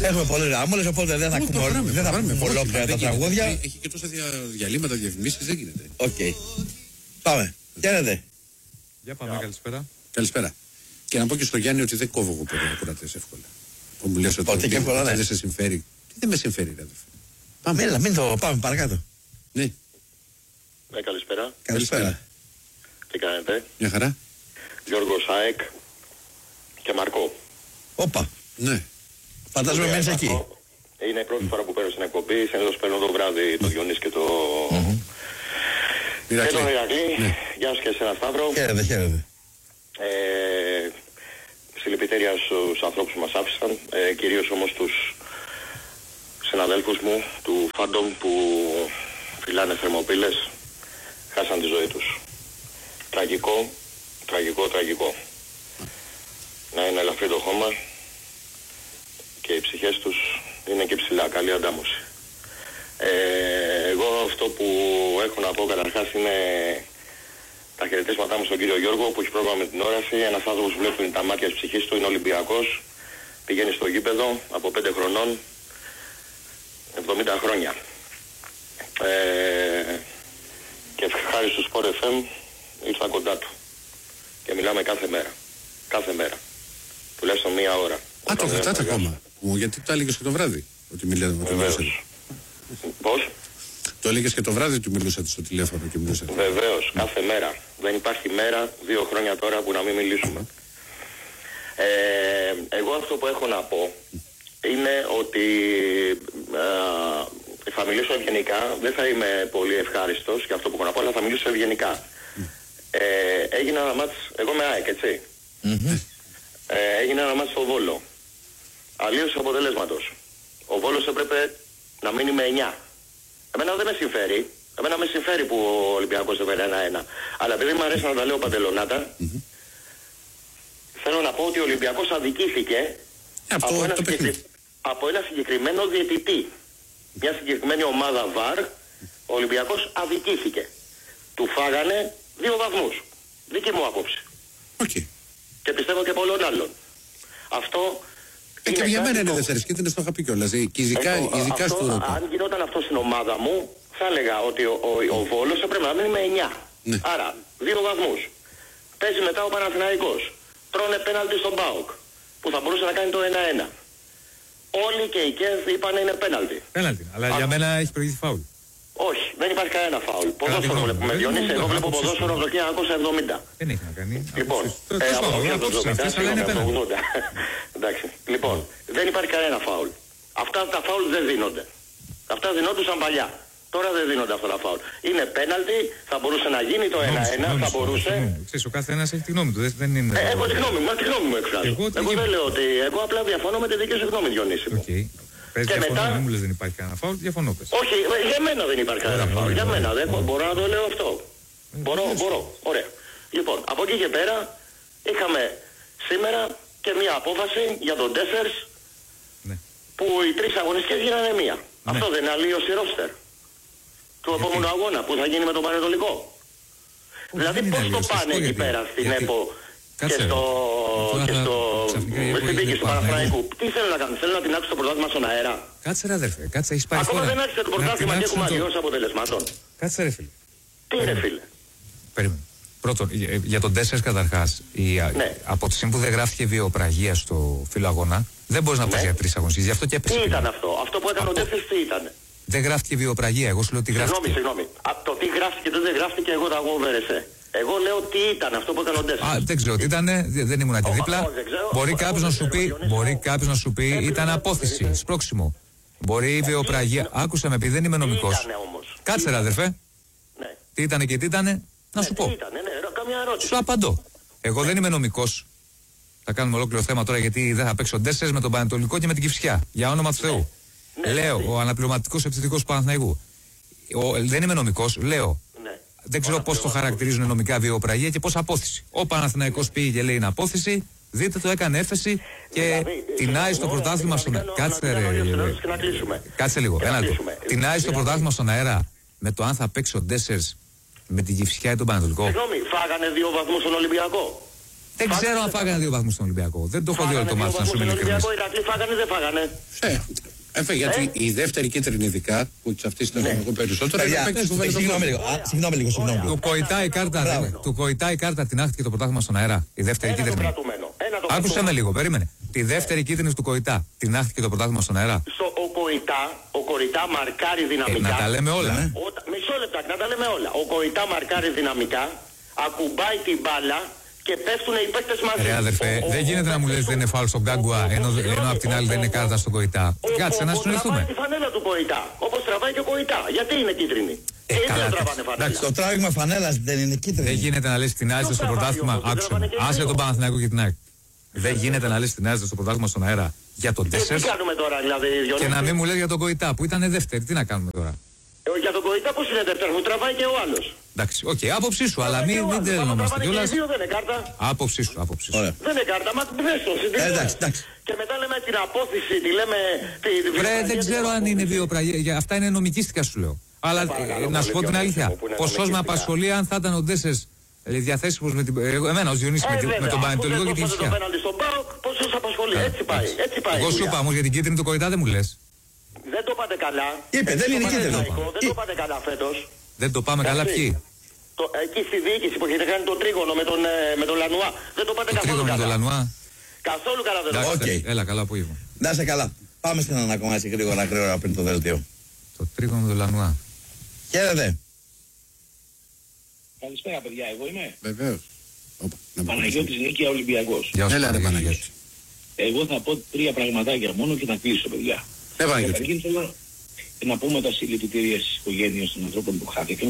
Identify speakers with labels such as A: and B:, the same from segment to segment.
A: Έχουμε πολλές γραμμούλες, οπότε δεν θα ακούμε ολόκληρα τα τραγούδια.
B: Έχει και τόσα διαλύματα, διαφημίσεις, δεν γίνεται.
A: Οκ. Πάμε. Χαίρετε.
C: Για πάμε, καλησπέρα.
B: Καλησπέρα. Και να πω και στο Γιάννη ότι δεν κόβω εγώ ποτέ ακροατές εύκολα. Που μου λες ότι δεν σε συμφέρει. Τι δεν με συμφέρει, ρε.
A: Πάμε, έλα, μην το πάμε παρακάτω.
B: Ναι.
D: Ναι, καλησπέρα.
A: Καλησπέρα.
D: Τι κάνετε?
B: Μια χαρά.
D: Γιώργος ΑΕΚ και Μαρκό.
A: Όπα.
B: Ναι.
A: Φαντάζομαι μένεις εκεί.
D: Είναι η πρώτη φορά που παίρνω στην εκπομπή. Συνήθως παίρνω το βράδυ το Διονύση και το... Και τον Ηρακλή. Γεια σου και εσένα, Σταύρο.
A: Χαίρετε.
D: Συλληπιτήρια στους ανθρώπους που μας άφησαν. Κυρίως όμως τους συναδέλφους μου του Φάντομ που φυλάνε θερμοπύλες. Χάσαν τη ζωή τους. Τραγικό. Να είναι ελαφρύ το χώμα και οι ψυχές τους είναι και ψηλά. Καλή αντάμωση. Εγώ αυτό που έχω να πω καταρχάς είναι τα χαιρετίσματά μου στον κύριο Γιώργο που έχει πρόβλημα με την όραση. Ένας άνθρωπος που βλέπει τα μάτια της ψυχής του, είναι Ολυμπιακός. Πηγαίνει στο γήπεδο από 5 χρονών, 70 χρόνια. Και χάρη στο Sport FM ήρθα κοντά του. Και μιλάμε κάθε μέρα. Τουλάχιστον μία ώρα.
B: Α, το κρατάτε ακόμα. Γιατί το έλεγες και το βράδυ. Ότι μιλούσατε.
D: Πώς?
B: Το έλεγες και το βράδυ ότι μιλούσατε στο τηλέφωνο και μιλούσατε.
D: Βεβαίως, κάθε μέρα. Δεν υπάρχει μέρα, 2 χρόνια τώρα που να μην μιλήσουμε. Εγώ αυτό που έχω να πω είναι ότι θα μιλήσω ευγενικά. Δεν θα είμαι πολύ ευχάριστος για αυτό που έχω να πω, αλλά θα μιλήσω ευγενικά. Έγινε ένα μάτς, εγώ είμαι ΑΕΚ, έτσι. Έγινε ένα μάτς στο Βόλο. Αλλίωση αποτελέσματος. Ο Βόλος έπρεπε να μείνει με 9. Εμένα δεν με συμφέρει. Εμένα με συμφέρει που ο Ολυμπιακός έφερε 1-1. Αλλά επειδή μου αρέσει να τα λέω παντελονάτα, θέλω να πω ότι ο Ολυμπιακός αδικήθηκε από ένα συγκεκριμένο διαιτητή. Μια συγκεκριμένη ομάδα ΒΑΡ, ο Ολυμπιακός αδικήθηκε. Του φάγανε 2 βαθμούς. Δική μου άποψη. Και πιστεύω και πολλών άλλων. Αυτό...
B: και για μένα είναι δεύτερη και δεν στο είχα πει κιόλας. Ειδικά στο Ρόκο.
D: Αν γινόταν αυτό στην ομάδα μου, θα έλεγα ότι ο Βόλος έπρεπε να μείνει με 9.
B: Ναι.
D: Άρα, 2 βαθμούς. Παίζει μετά ο Παναθηναϊκός. Τρώνε πέναλτι στον ΠΑΟΚ, που θα μπορούσε να κάνει το 1-1. Όλοι και οι ΚΕΔ είπαν είναι πέναλτι.
C: Πέναλτι, αλλά για μένα έχει προηγηθεί φάουλ.
D: Όχι, δεν υπάρχει κανένα φάουλ. Ποδόσφαιρο βλέπουμε. Διονύση, εγώ βλέπω ποδόσφαιρο από το 1970.
C: Δεν έχει να κάνει.
D: Λοιπόν, από το 1980. Εντάξει. Λοιπόν, δεν υπάρχει κανένα φάουλ. Αυτά τα φάουλ δεν δίνονται. Αυτά δινόντουσαν παλιά. Τώρα δεν δίνονται αυτά τα φάουλ. Είναι πέναλτι, θα μπορούσε να γίνει το 1-1, θα μπορούσε.
C: Ξέρεις, ο κάθε ένας έχει τη γνώμη του. Δεν είναι...
D: Έχω τη γνώμη μου, εκφράζω. Εγώ δεν λέω ότι. Εγώ απλά διαφωνώ με τη δική σου γνώμη, Διονύση.
C: Και μετά... Δεν μου λες δεν υπάρχει κανένα φάουλ, διαφωνώ πες.
D: Όχι, για μένα δεν υπάρχει κανένα φάουλ. Για μένα δεν μπορώ να το λέω αυτό. Μπορώ. Ωραία. Λοιπόν, από εκεί και πέρα είχαμε σήμερα και μία απόφαση για τον Τέσσερς που οι 3 αγωνιστικές γίνανε μία. Αυτό δεν είναι αλλίωση ρόστερ του επόμενου αγώνα που θα γίνει με τον Πανετολικό. Δηλαδή πώς το πάνε εκεί πέρα στην ΕΠΟ και στην δίκη του Παναθηναϊκού. Τι θέλουν να κάνουν, θέλουν να τεινάξουν το πρωτάθλημα στον αέρα.
C: Κάτσε ρε αδερφέ, κάτσε, έχεις πάει
D: ακόμα
C: τώρα.
D: δεν άρχισε το πρωτάθλημα και έχουμε αλλιώσει αποτελεσμάτων.
C: Κάτσε ρε φίλε.
D: Τι ρε φίλε.
C: Περίμενε. Πρώτον, για τον 4 καταρχάς, από τη στιγμή που δεν γράφτηκε βιοπραγία στο φύλλο αγώνα, δεν μπορείς να πας για 3 αγωνιστικές. Γι' αυτό και έπεσε.
D: Τι ήταν αυτό, αυτό που έκανε ο Τέσσερς τι ήταν.
C: Δεν γράφτηκε βιοπραγία, εγώ σου λέω ότι γράφτηκε.
D: Συγγνώμη. Το τι γράφτηκε δεν γράφτηκε, εγώ τα αγώβερεσαι. Εγώ λέω τι ήταν αυτό που έκανε ο Τέσσερς.
C: Δεν ξέρω τι ήταν, δεν ήμουν και δίπλα.
D: Μπορεί
C: κάποιος να σου πει ήταν απόθεση, σπρώξιμο. Μπορεί η βιοπραγία. Άκουσα με πει, δεν είμαι νομικός. Κάτσε ρε αδερφέ. Τι ήτανε και τι ήτανε, να σου πω. Σου απαντώ. Εγώ δεν είμαι νομικός. Θα κάνουμε ολόκληρο θέμα τώρα γιατί δεν θα παίξω 4 με τον Πανετολικό και με την Κηφισιά. Για όνομα του Θεού. Λέω, ο αναπληρωματικός επιθετικός του Παναθηναϊκού. Δεν είμαι νομικός, λέω. Δεν ξέρω πώς το χαρακτηρίζουν νομικά βιοπραγία και πώς απόθεση. Ο Παναθηναϊκός πήγε και λέει είναι απόθεση. Δείτε το, έκανε έφεση και τεινάει στο πρωτάθλημα στον αέρα. Κάτσε λίγο. Τεινάει στο πρωτάθλημα στον αέρα με το αν θα παίξει ο Ντέσσερς με την Κηφισιά ή τον Πανετολικό.
D: Συγγνώμη, φάγανε 2 βαθμούς στον Ολυμπιακό.
C: Δεν ξέρω αν φάγανε 2 βαθμούς στον Ολυμπιακό. Δεν το έχω δει όλο το μάτι, να σου μιλήσω.
D: Ολυμπιακό, Ηρακλή φάγανε, δεν φάγανε.
B: Γιατί η δεύτερη κίτρινη ειδικά, που τη αυτή την έχω περισσότερο.
A: Συγγνώμη λίγο.
C: Του κοητά η κάρτα την άχτηκε το πρωτάθλημα στον αέρα. Η δεύτερη κίτρινη. Άκουσε με λίγο, περίμενε. Τη δεύτερη κίτρινη του κοητά την άχτηκε το πρωτάθλημα στον αέρα.
D: Ο Κοητά μαρκάρει δυναμικά.
C: Να τα λέμε όλα.
D: Μισό λεπτάκι, να τα λέμε όλα. Ο Κοητά μαρκάρει δυναμικά, ακουμπάει την μπάλα και πέφτουν οι παίκτες μαζί.
C: Ρε αδερφέ, δεν γίνεται να μου λες δεν είναι φάουλ στον Γκάγκουα, ενώ απ' την άλλη δεν είναι κάρτα στον Κοητά. Κάτσε να συνοηθούμε.
D: Τραβάει τη φανέλα του Κοητά, όπως τραβάει και ο Κοητά. Γιατί είναι κίτρινη?
A: Εντάξει, το τράβηγμα φανέλας δεν είναι κίτρινη.
C: Δεν γίνεται να λες την άζεσαι στο πρωτάθλημα. Άκουσε με. Άσε τον Παναθηναϊκό και την ΑΕΚ. Δεν γίνεται να λες την άζεσαι στο πρωτάθλημα στον αέρα για τον 4.
D: Τι κάνουμε τώρα, δηλαδή,
C: και να μην μου λες για τον Κοητά που ήταν δεύτερη. Τι να κάνουμε τώρα?
D: Για τον Κοητά πώς είναι δεύτερο, μου τραβάει και ο άλλος.
C: Εντάξει, οκ, άποψή σου, αλλά μην τρελνόμαστε κιόλας.
D: Δεν είναι κάρτα.
C: Άποψή σου.
D: Δεν είναι κάρτα, μα
A: εντάξει.
D: Και μετά λέμε την απόθεση, τη λέμε.
C: Βρε, δεν ξέρω αν είναι βιοπραγία. Αυτά είναι νομικίστικα σου λέω. Αλλά να σου πω την αλήθεια. Ποσός με απασχολεί αν θα ήταν ο Ντέσσερς διαθέσιμος με την. Εμένα ως Διονύση με τον Πανετολικό και την Ισιά.
D: Ποσός απασχολεί, έτσι πάει.
C: Εγώ σου είπα όμως για την κίτρινη του Κοητά δεν μου λες.
D: Δεν το πάτε καλά.
A: Είπε, δεν είναι κίτρινο.
D: Δεν το πάτε καλά φέτος.
C: Δεν το πάμε καλά ποιοι?
D: Εκεί στη διοίκηση που έχετε κάνει το τρίγωνο με τον Λανουά. Δεν το πάτε καθόλου καλά.
C: Με τον Λανουά.
D: Καθόλου καλά δεν το πάτε.
C: Έλα, καλά που είπα.
A: Να είσαι καλά. Πάμε στην ανακομάση γρήγορα πριν το δελτίο.
C: Το τρίγωνο με τον Λανουά.
A: Χαίρετε.
E: Καλησπέρα παιδιά, εγώ είμαι.
B: Βεβαίως.
E: Παναγιώτης Νίκαια Ολυμπιακός.
B: Έλα ρε Παναγιώτη.
E: Εγώ θα πω 3 πραγματάκια μόνο και θα κλείσω παιδιά. Καταρχήν θέλω να πούμε τα συλληπιτήρια στις οικογένειες των ανθρώπων που χάθηκαν.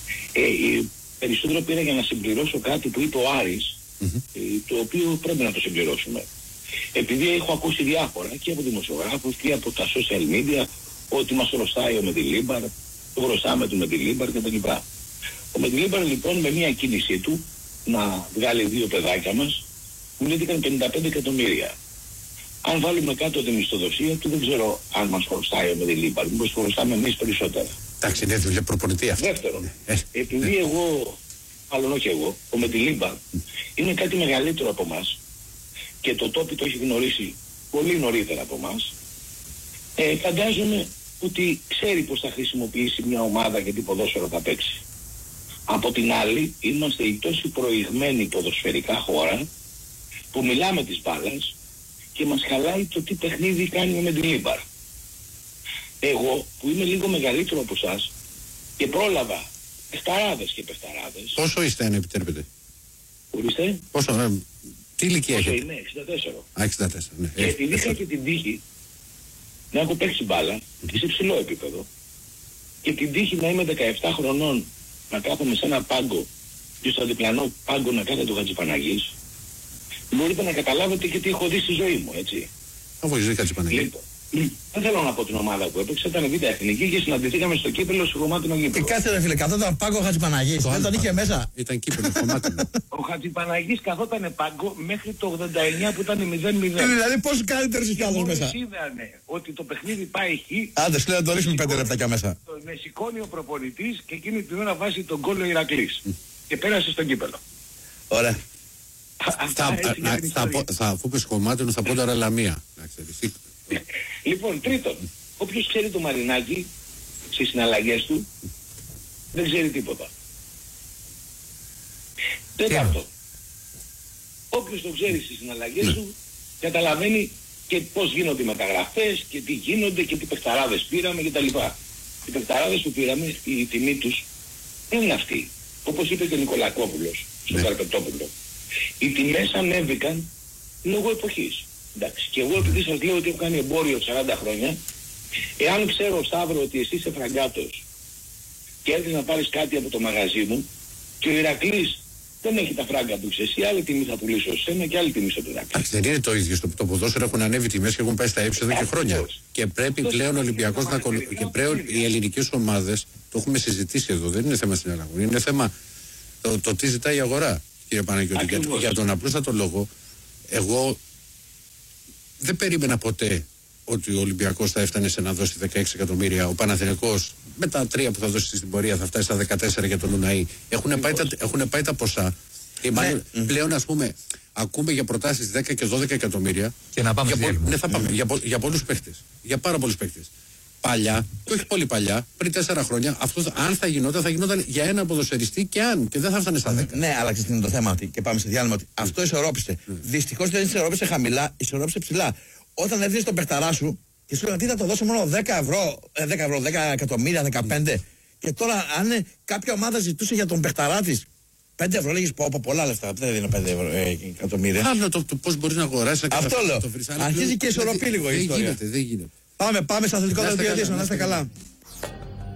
E: Περισσότερο πήρα για να συμπληρώσω κάτι που είπε ο Άρης, το οποίο πρέπει να το συμπληρώσουμε. Επειδή έχω ακούσει διάφορα και από δημοσιογράφους και από τα social media ότι μας χρωστάει ο Μεντιλίμπαρ, το χρωστάμε του Μεντιλίμπαρ κτλ. Ο Μεντιλίμπαρ λοιπόν με μια κίνησή του να βγάλει 2 παιδάκια μας, μου λύθηκαν 55 εκατομμύρια. Αν βάλουμε κάτω την μισθοδοσία του, δεν ξέρω αν μας χρωστάει ο Μεντιλίμπαρ, μήπως χρωστάμε εμείς περισσότερα.
B: Εντάξει, είναι δουλειά προπονητή αυτό.
E: Δεύτερον, επειδή εγώ, μάλλον όχι εγώ, ο Μεντιλίμπαρ είναι κάτι μεγαλύτερο από εμάς και το τόπι το έχει γνωρίσει πολύ νωρίτερα από εμάς, φαντάζομαι ότι ξέρει πως θα χρησιμοποιήσει μια ομάδα και τι ποδόσφαιρο θα παίξει. Από την άλλη, είμαστε η τόσο προηγμένη ποδοσφαιρικά χώρα που μιλάμε της μπάλας και μας χαλάει το τι παιχνίδι κάνει ο Μεντιλίμπαρ. Εγώ που είμαι λίγο μεγαλύτερο από εσάς και πρόλαβα παιχταράδες και παιχταράδες.
B: Πόσο είστε αν επιτρέπετε?
E: Ορίστε.
B: Πόσο, τι ηλικία έχετε?
E: Είμαι 64.
B: 64, ναι.
E: Και επειδή είχα και την τύχη να έχω παίξει μπάλα και σε ψηλό επίπεδο και την τύχη να είμαι 17 χρονών να κάθομαι σε ένα πάγκο και στο διπλανό πάγκο να κάθεται ο Χατζηπαναγής, μπορείτε να καταλάβετε και τι έχω δει στη ζωή μου, έτσι.
B: Αφού έχεις δει Χατζηπαναγή.
E: Δεν θέλω να πω την ομάδα που έπαιξε, ήταν β' εθνική και συναντηθήκαμε στο κύπελλο στο χωμάτινο γήπεδο.
A: Κάτσε ρε φίλε, καθόταν πάγκο ο Χατζηπαναγής, δεν τον είχε μέσα.
B: Ήταν κύπελλο χωμάτινο.
E: Ο Χατζηπαναγής καθόταν πάγκο μέχρι το 89 που ήταν 0-0.
A: Δηλαδή πόσο καλύτερος είχε άλλος μέσα.
E: Είδανε ότι το παιχνίδι πάει χ.
A: Άντε, σου λέω να το ρίξουμε 5 λεπτάκια μέσα.
E: Με σηκώνει ο προπονητής και εκείνη την ώρα βάζει τον γκολ ο Ηρακλής. Και πέρασε στον κύπελλο.
A: Ωραία.
B: Αφού πες χωμάτινο θα πω τώρα Λαμία.
E: Λοιπόν, τρίτον, όποιος ξέρει το Μαρινάκι στις συναλλαγές του δεν ξέρει τίποτα. Τέταρτον, όποιος το ξέρει στις συναλλαγές του καταλαβαίνει και πώς γίνονται οι μεταγραφές και τι γίνονται και τι παιχταράδες πήραμε κτλ. Οι παιχταράδες που πήραμε, η τιμή τους δεν είναι αυτή. Όπως είπε και ο Νικολακόπουλος στον Καρπετόπουλο. Οι τιμές ανέβηκαν λόγω εποχής. Εντάξει. Και εγώ επειδή σας λέω ότι έχω κάνει εμπόριο 40 χρόνια, εάν ξέρω Σταύρο ότι εσύ είσαι φραγκάτος και έρθεις να πάρεις κάτι από το μαγαζί μου και ο Ηρακλής δεν έχει τα φράγκα του, εσύ άλλη τιμή θα πουλήσω σε σένα και άλλη τιμή στο Ηρακλή.
B: Εντάξει, δεν είναι το ίδιο. Στο ποδόσφαιρο έχουν ανέβει τιμές και έχουν πάει στα ύψη εδώ και χρόνια. Και πρέπει πλέον ο Ολυμπιακός να ακολουθήσει. Και πλέον οι ελληνικές ομάδες, το έχουμε συζητήσει εδώ, δεν είναι θέμα συναλλαγών. Είναι θέμα το τι ζητάει η αγορά, κύριε Παναγιώτη. Για τον απλούστατο λόγο, εγώ δεν περίμενα ποτέ ότι ο Ολυμπιακός θα έφτανε σε να δώσει 16 εκατομμύρια. Ο Παναθηναϊκός με τα 3 που θα δώσει στην πορεία θα φτάσει στα 14 για τον Ουναή. Έχουν πάει τα ποσά. Και πλέον ας πούμε ακούμε για προτάσεις 10 και 12 εκατομμύρια.
C: Και να πάμε
B: ναι, θα πάμε. Για πολλούς παίχτες. Για πάρα πολλούς παίχτες. Παλιά, και όχι πολύ παλιά, πριν 4 χρόνια, αυτό αν θα γινόταν για ένα ποδοσφαιριστή και δεν θα φτάνε στα 10.
A: Ναι, αλλά ξέρετε είναι το θέμα ότι, και πάμε σε διάλειμμα, ότι αυτό ισορρόπησε. Δυστυχώς δεν ισορρόπησε χαμηλά, ισορρόπησε ψηλά. Όταν έδινε τον παιχταρά σου και σου λέει τι θα το δώσω μόνο 10 εκατομμύρια, 15. Και τώρα, αν κάποια ομάδα ζητούσε για τον παιχταρά της 5 ευρώ, λέγεις πω από πολλά λεφτά. Δεν δίνω 5 εκατομμύρια.
B: Άλλο το πώς μπορείς να αγοράσεις.
A: Αυτό λέω. Αρχίζει και ισορροπεί λίγο η ιστορία.
B: Δεν γίνεται.
A: Πάμε στα αθλητικό δελτίο ειδήσεων. Να είστε καλά.